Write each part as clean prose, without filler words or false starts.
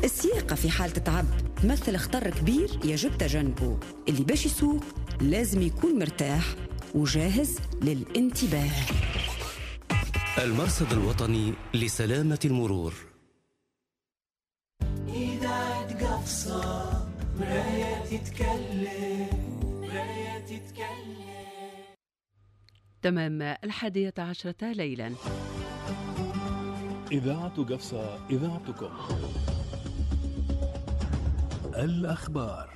السياقة في حال تتعب تمثل خطر كبير يجب تجنبه. اللي باش يسوق لازم يكون مرتاح وجاهز للانتباه. المرصد الوطني لسلامة المرور. إذاعة قفصة مراية تتكلم. تمام 11 ليلا. إذاعة قفصة، إذاعتكم. الأخبار.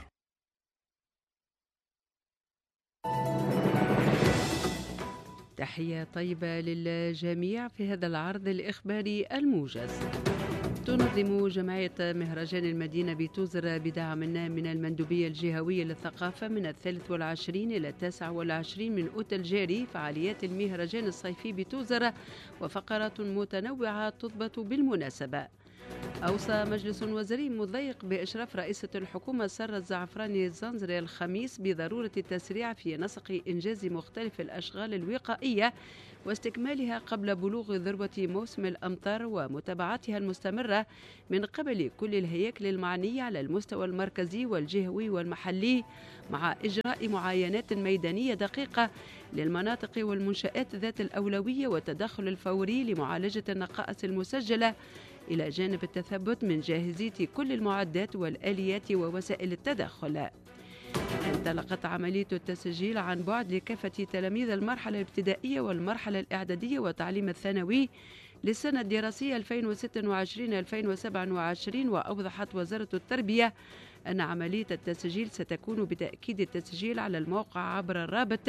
تحية طيبة للجميع في هذا العرض الإخباري الموجز. تنظم جمعية مهرجان المدينة بتوزر بدعم من المندوبية الجهوية للثقافة من 23 إلى 29 من أوت الجاري فعاليات المهرجان الصيفي بتوزر وفقرات متنوعة تضبط بالمناسبة. أوصى مجلس وزيري مضيق بإشراف رئيسة الحكومة سارة الزعفراني الزنزري الخميس بضرورة التسريع في نسق إنجاز مختلف الأشغال الوقائية واستكمالها قبل بلوغ ذروة موسم الأمطار ومتابعتها المستمرة من قبل كل الهياكل المعنية على المستوى المركزي والجهوي والمحلي، مع إجراء معاينات ميدانية دقيقة للمناطق والمنشآت ذات الأولوية والتدخل الفوري لمعالجة النقائص المسجلة، إلى جانب التثبت من جاهزية كل المعدات والآليات ووسائل التدخل. انطلقت عملية التسجيل عن بعد لكافة تلاميذ المرحلة الابتدائية والمرحلة الإعدادية والتعليم الثانوي للسنة الدراسية 2026-2027. وأوضحت وزارة التربية أن عملية التسجيل ستكون بتأكيد التسجيل على الموقع عبر الرابط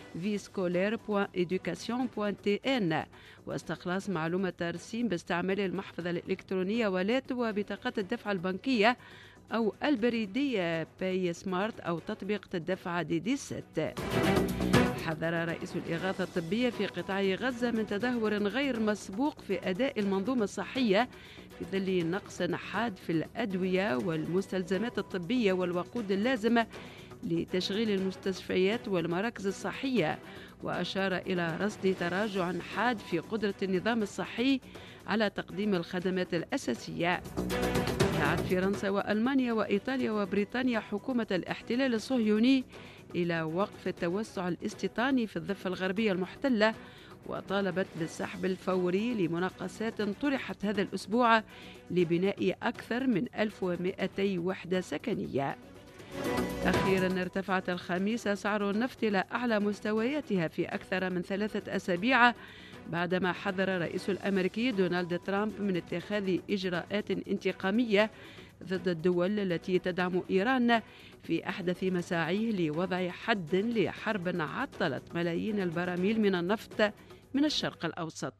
viscolaire.education.tn واستخلاص معلومة ترسيم باستعمال المحفظة الإلكترونية والات وبطاقات الدفع البنكية أو البريدية باي سمارت أو تطبيق الدفع دي 6. حذر رئيس الإغاثة الطبية في قطاع غزة من تدهور غير مسبوق في أداء المنظومة الصحية في ظل نقص حاد في الأدوية والمستلزمات الطبية والوقود اللازمة لتشغيل المستشفيات والمراكز الصحية، وأشار إلى رصد تراجع حاد في قدرة النظام الصحي على تقديم الخدمات الأساسية. دعت فرنسا وألمانيا وإيطاليا وبريطانيا حكومة الاحتلال الصهيوني إلى وقف التوسع الاستيطاني في الضفة الغربية المحتلة، وطالبت بالسحب الفوري لمناقصات طرحت هذا الأسبوع لبناء أكثر من 1200 وحدة سكنية. أخيرا ارتفعت الخميس أسعار النفط إلى أعلى مستوياتها في أكثر من 3 أسابيع بعدما حذر الرئيس الأمريكي دونالد ترامب من اتخاذ إجراءات انتقامية ضد الدول التي تدعم إيران في أحدث مساعيه لوضع حد لحرب عطلت ملايين البراميل من النفط من الشرق الأوسط.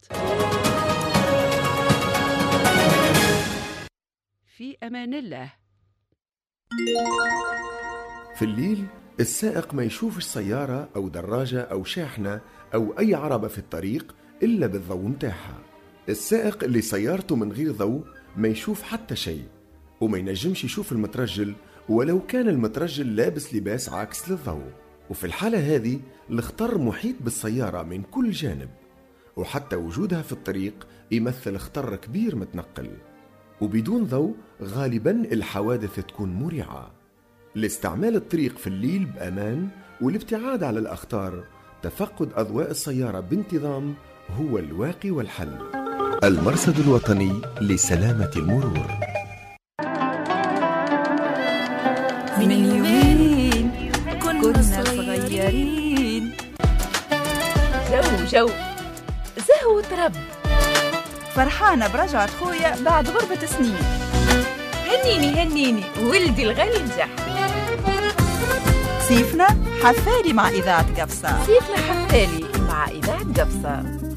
في أمان الله. في الليل السائق ما يشوفش سيارة أو دراجة أو شاحنة أو أي عربة في الطريق إلا بالضوء متاعها. السائق اللي سيارته من غير ضوء ما يشوف حتى شيء، وما ينجمش يشوف المترجل ولو كان المترجل لابس لباس عاكس للضوء. وفي الحالة هذه الخطر محيط بالسيارة من كل جانب، وحتى وجودها في الطريق يمثل خطر كبير متنقل. وبدون ضوء غالبا الحوادث تكون مرعبة. لاستعمال الطريق في الليل بأمان والابتعاد على الأخطار، تفقد أضواء السيارة بانتظام هو الواقي والحل. المرصد الوطني لسلامة المرور. من يومين كنا صغيرين، جو زهو ترب، فرحانة برجعة خويا بعد غربة سنين. هنيني ولدي الغالي نجح. صيفنا حفالي مع إذاعة قفصة. صيفنا حفالي مع إذاعة قفصة.